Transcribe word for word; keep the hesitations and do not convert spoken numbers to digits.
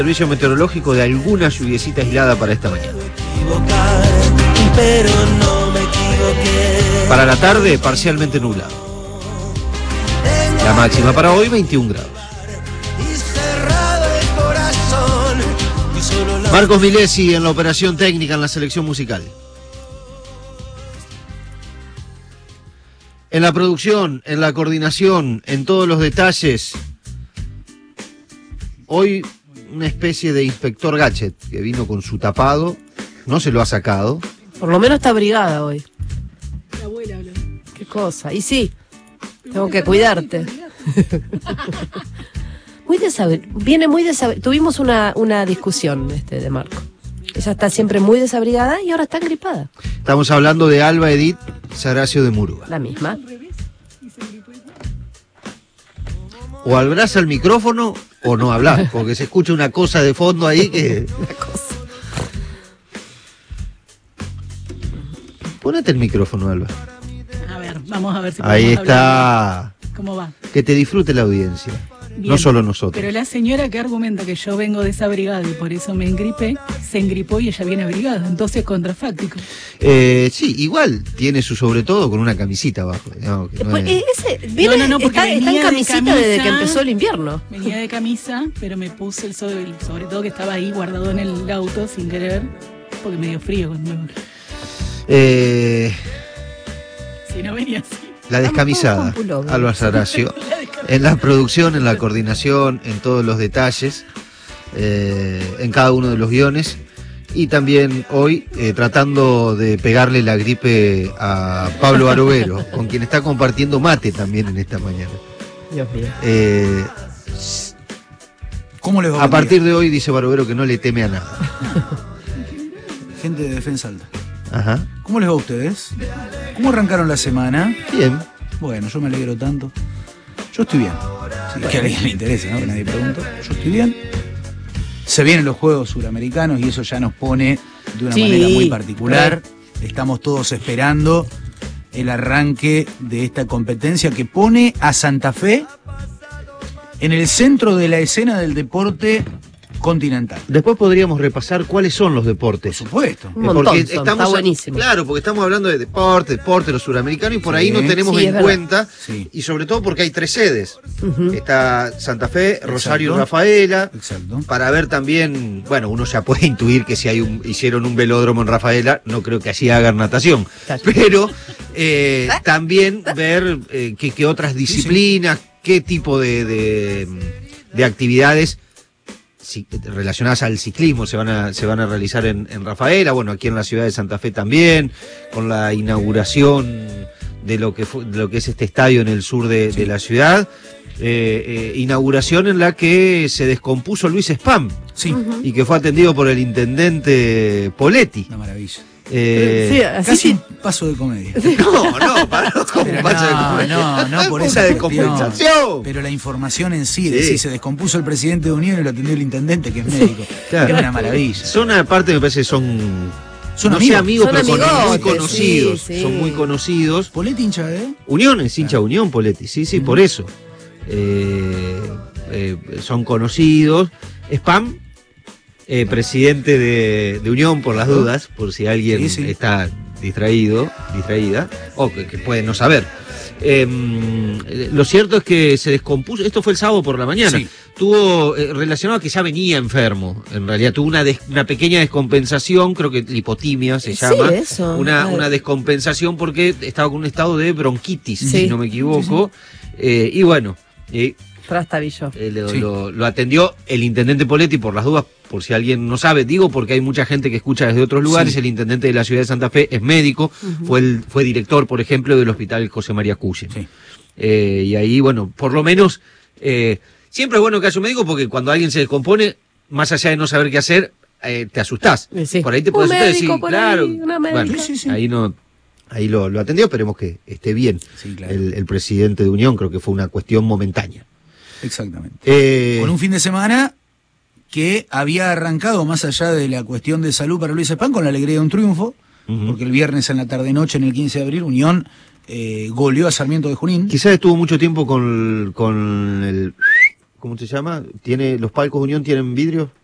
Servicio meteorológico de alguna lluviecita aislada para esta mañana. Para la tarde, parcialmente nublado. La máxima para hoy, veintiún grados. Marcos Milesi en la operación técnica en la selección musical. En la producción, en la coordinación, en todos los detalles. Hoy una especie de inspector Gadget que vino con su tapado, no se lo ha sacado. Por lo menos está abrigada hoy. La abuela habló. Qué cosa. Y sí, tengo que cuidarte. Muy desabri- viene muy desabrigada. Tuvimos una, una discusión este, de Marco. Ella está siempre muy desabrigada y ahora está engripada. Estamos hablando de Alba Edith Saracio de Murúa. La misma. O hablas al micrófono o no hablas, porque se escucha una cosa de fondo ahí que... Una cosa. Ponete el micrófono, Alba. A ver, vamos a ver si Ahí podemos está. hablar. ¿Cómo va? Que te disfrute la audiencia. Bien. No solo nosotros. Pero la señora que argumenta que yo vengo desabrigada y por eso me engripé, se engripó y ella viene abrigada, entonces contrafáctico. Eh, sí, igual tiene su sobre todo con una camisita abajo. No, que no Pues, es- ese, viene, No, no, no, porque está, está en venía de camisita camisa. desde que empezó el invierno. Venía de camisa, pero me puse el sobre, el sobre todo que estaba ahí guardado en el auto sin querer, porque me dio frío cuando me bajé. Eh, Si no venía así. la descamisada, Con pullover. Alba Saracio. En la producción, en la coordinación, en todos los detalles, eh, en cada uno de los guiones. Y también hoy eh, tratando de pegarle la gripe a Pablo Barovero, con quien está compartiendo mate también en esta mañana. Dios mío. Eh, ¿Cómo les va? a partir de hoy dice Barovero que no le teme a nada. Gente de Defensa Alta. Ajá. ¿Cómo les va a ustedes? ¿Cómo arrancaron la semana? Bien. Bueno, yo me alegro tanto. Yo estoy bien. Si es que a alguien le interesa, ¿no? Que nadie pregunta. Yo estoy bien. Se vienen los Juegos Suramericanos y eso ya nos pone de una Sí, manera muy particular. Estamos todos esperando el arranque de esta competencia que pone a Santa Fe en el centro de la escena del deporte continental. Después podríamos repasar cuáles son los Por deportes. supuesto. Un montón Porque son, estamos está a- buenísimo. Claro, porque estamos hablando de deporte, deporte, los suramericanos, y por ahí Sí. no tenemos Sí, es en verdad. cuenta, Sí. y sobre todo porque hay tres sedes. Ujú. Está Santa Fe, Rosario y Exacto. Rafaela. Exacto. Para ver también, bueno, uno ya puede intuir que si hay un, hicieron un velódromo en Rafaela, no creo que allí hagan natación. Claro. Pero eh, también ver eh, qué, qué otras disciplinas, qué tipo de, de, de actividades si- relacionadas al ciclismo se van a, se van a realizar en, en Rafaela, bueno, aquí en la ciudad de Santa Fe también, con la inauguración de lo que fue, de lo que es este estadio en el sur de, de la ciudad. Eh, eh, inauguración en la que se descompuso Luis Spam Sí, y que fue atendido por el intendente Poletti. una maravilla. Eh, Sí, así Casi sí. un paso de comedia. No, no, para como Pero pasa de no, comedia. no, no por Una esa descompensación. Pero la información en sí, de Sí. si se descompuso el presidente de Unión y lo atendió el intendente, que es médico. claro. Es una maravilla. Son aparte, me parece, son. Son no sé amigos. amigos, Son pero con- muy amigotes, conocidos. sí, sí. Son muy conocidos. Poletti hincha, ¿eh? Unión es hincha de Unión, Poletti. Sí, sí, por eso. Eh, eh, son conocidos. Spam, eh, presidente de, de Unión, por las dudas, por si alguien Sí, sí. está distraído, distraída, o que, que puede no saber. Eh, lo cierto es que se descompuso, esto fue el sábado por la mañana, Sí. tuvo eh, relacionado a que ya venía enfermo, en realidad tuvo una, des- una pequeña descompensación, creo que lipotimia se Sí, llama, eso, una, claro. una descompensación porque estaba con un estado de bronquitis, Sí. si no me equivoco, Eh, y bueno, eh, Rastavillo. eh, lo, Sí. lo- lo atendió el intendente Poletti por las dudas, por si alguien no sabe, digo porque hay mucha gente que escucha desde otros lugares, Sí. el intendente de la ciudad de Santa Fe es médico, fue, el, fue director, por ejemplo, del hospital José María Cuyen. Sí. Eh, y ahí, bueno, por lo menos, eh, siempre es bueno que haya un médico porque cuando alguien se descompone, más allá de no saber qué hacer, eh, te asustás. Sí, sí. Por ahí te Un puedes asustar y médico decir, por claro, ahí, una médica. bueno, Sí, sí, sí. ahí no, ahí lo, lo atendió, esperemos que esté bien Sí, claro. el, el presidente de Unión, creo que fue una cuestión momentánea. Exactamente. Eh, Con un fin de semana que había arrancado, más allá de la cuestión de salud para Luis Spam, con la alegría de un triunfo, Ujú. porque el viernes en la tarde-noche, en el quince de abril, Unión eh, goleó a Sarmiento de Junín. Quizás estuvo mucho tiempo con, con el... ¿Cómo se llama? ¿Tiene, ¿Los palcos de Unión tienen vidrio?